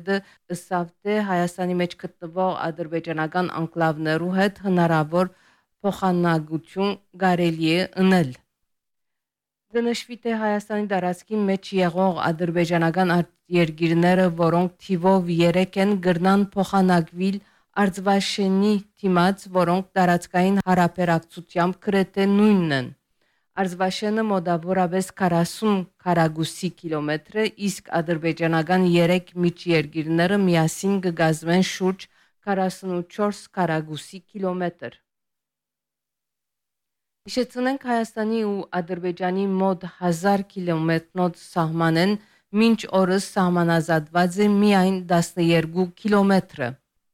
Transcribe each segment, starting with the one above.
Արարատը ըստ Հայաստանի մեջ գտնվող ադրբեջանական անկլավներու հետ հնարավոր փոխանակություն կարելի է ընել։ Դնշվի թե Հայաստանի տարածքի մեջ եղող ադրբեջանական երկիրները, որոնք թիվով 3 են, գրնան փոխանակվիլ Արձվաշենի թիմած, որոնք տարածքային հարաբերակցությամբ գրեթե նույնն են։ Արձվաշենը մոտավորապես 40 քառակուսի կիլոմետր է, իսկ ադրբեջանական 3 միջերկիրները միասին կգազմեն շուրջ 44 քառակուսի կիլոմետր։ Հիշեցնենք Հայաստանի ու Ադրբեջանի մոտ 1000 կիլոմետրնոց սահմանեն, մինչ օրս սահմանազատված է միայն 12 կիլոմետրը։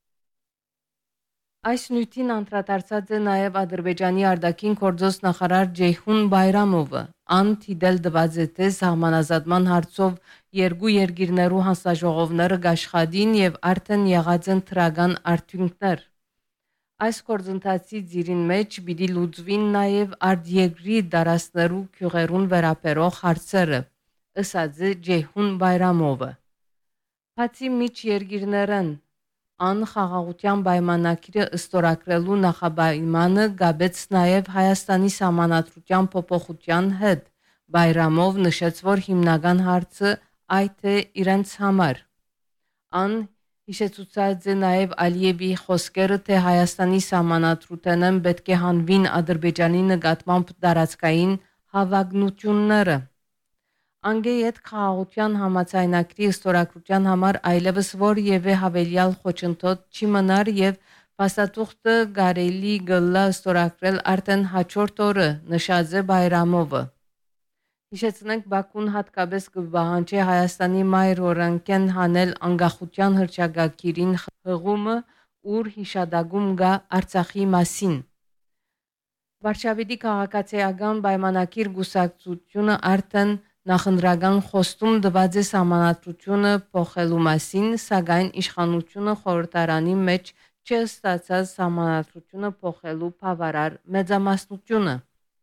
Այս նյութին անդրադարձած է նաև Ադրբեջանի արտաքին գործոստ նախարար Ջեյհուն Բայրամովը։ Ան թիդել տված է թե սահմանազատման հարցով երկու երկիրներու հանձնաժողովները գաշխատին եւ արդեն եղած են թրական արդյունքներ։ Այս գործընթացի ծիրին մեջ պիտի լուծվին նաև արտերկրի դարաշներու քյուղերուն վերաբերող հարցերը, ըսած է Ջեյհուն Բայրամովը։ Բացի միջերկիրներն անխաղաղության պայմանագիրը ըստորագրելու նախապայմանը գաբեց նաև Հայաստանի սահմանադրության փոփոխության հետ։ Բայրամով նշեց, որ հիմնական հարցը այդ է իրենց համար։ Ան հիշեցուցած է նաև Ալիևի խոսքերը, թե Հայաստանի սահմանադրութենն պետք է հանվին Ադրբեջանի նկատմամբ տարածքային հավակնությունները։ Անգեյետ խաղաղության համաձայնագրի ստորագրության համար այլևս որևէ հավելյալ խոչընդոտ չի մնար եւ փաստաթուղթը կարելի գլա ստորագրել արդեն հաջորդ օրը, նշած է Բայրամովը։ Հիշեցնենք Բաքուն հատկապես կպահանջի Հայաստանի մայրօրանկեն հանել անկախության հռչակագիրին հղումը, ուր հիշադակում կա Արցախի մասին։ Վարշավետի քաղաքացիական պայմանագիր գուսակցությունը արդեն նախընտրական խոստում տված է սահմանադրությունը փոխելու մասին, սակայն իշխանությունը խորհրդարանի մեջ չի ստացած սահմանադրությունը փոխելու բավարար մեծամասնությունը։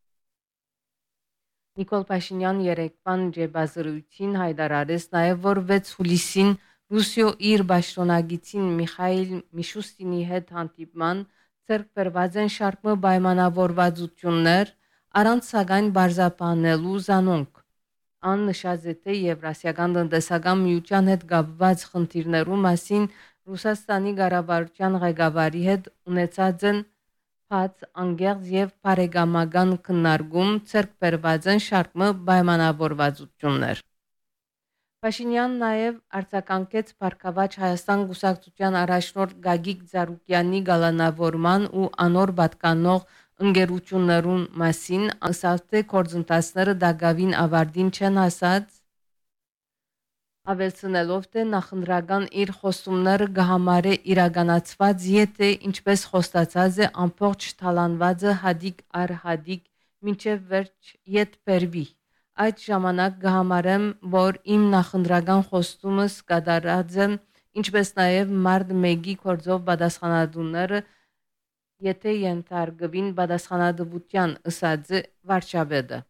Նիկոլ Փաշինյան երեկվան ջեբազրույցին հայտարարեց նաև, որ 6 հուլիսին Ռուսիո իր պաշտոնակիցին Միխայիլ Միշուստինի հետ հանդիպման ձեռք բերված են շարքը պայմանավորվածություններ, առանց սակայն բարձրաբանելու զանոնք։ Ան նշած է, թե Եվրասիական տնտեսական միության հետ կապված խնդիրներու մասին Ռուսաստանի կառավարության ղեկավարի հետ ունեցած են բաց անկեղծ եւ բարեկամական քննարկում, ձեռք բերված են շարքը պայմանավորվածություններ։ Փաշինյանն նաև արձագանքեց Փարքավաճ Հայաստան գուսակցության առաջնորդ Գագիկ Ծառուկյանի գալանավորման ու անոր պատկանող ընկերություններուն մասին, ասած թե գործընթացները դակավին ավարտին չեն հասած, ավելցնելով թե նախընտրական իր խոստումները կհամարե իրականացված, եթե ինչպես խոստացած է ամբողջ թալանվածը հադիկ առ հադիկ մինչև վերջ ետ բերվի։ Այդ ժամանակ կհամարեմ, որ իմ նախընտրական խոստումս կատարած եմ, ինչպես նաև մարդ 1-ի գործով պատասխանատուները, եթե ենթարկվին պատասխանատվության, ըսած է վարչապետը։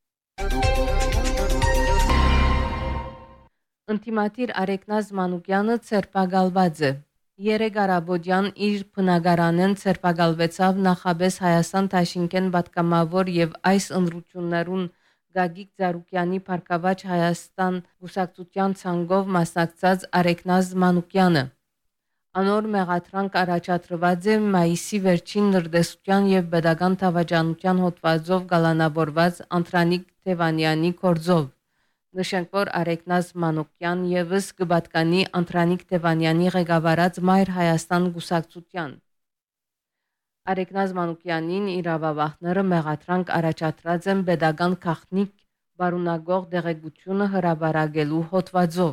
Ընտիմատիր Արեգնազ Մանուկյանը ցերպակալված է։ Երեկ առավոտյան իր բնակարանեն ցերպակալվեցավ նախաբես Հայաստան Թաշինքեն պատգամավոր եւ այս ընտրություններուն Գագիկ Ծառուկյանի Փարքավաճ Հայաստան գուսակցության ցանկով մասնակցած Արեգնազ Մանուկյանը։ Անոր մեղադրանք առաջադրված է մայիսի վերջին նրդեսության եւ pedagogan թավաճանության հոդվածով գալանավորված Անտրանիկ Թևանյանի գործով։ Նշենք, որ Արեգնազ Մանուկյան եւս կպատկանի Անտրանիկ Թևանյանի ղեկավարած Մայր Հայաստան գուսակցության։ Արեգնազ Մանուկյանին իրավաբանները մեղադրանք առաջադրած են pedagogan քաղտնիկ բարունակող դեղեցությունը հրաբարակելու հոդվածով։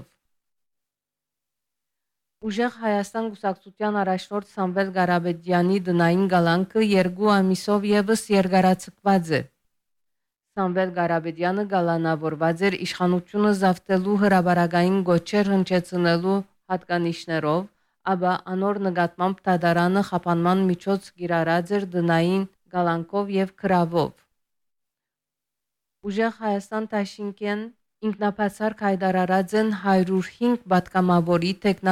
Ուժեղ Հայաստան գուսակցության առաջնորդ Սամվել Ղարաբեդյանի դնային գալանքը 2 ամիսով եւս երկարացկված է։ Սամվել Ղարաբեդյանը գալանավորված էր իշխանությունը զավթելու հրաբարակային գոչեր հնչեցնելու հատկանիշներով, ապա անոր նկատմամբ դատարանը խափանման միջոց կիրառած էր դնային գալանքով եւ գրավով։ Ուժեղ Հայաստան Թաշինքեն ինքնաբացարկ հայտարարած են 105 պատգամավորի